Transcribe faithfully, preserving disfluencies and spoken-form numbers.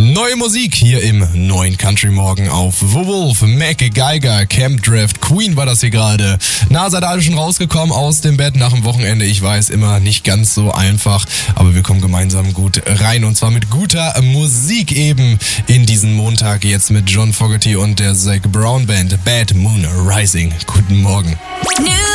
Neue Musik hier im neuen Country Morgen auf The Wolf, Mac Geiger, Camp Drift, Queen war das hier gerade. Na, seid ihr alle schon rausgekommen aus dem Bett nach dem Wochenende? Ich weiß, immer nicht ganz so einfach, aber wir kommen gemeinsam gut rein und zwar mit guter Musik eben in diesen Montag jetzt mit John Fogerty und der Zac Brown Band Bad Moon Rising. Guten Morgen.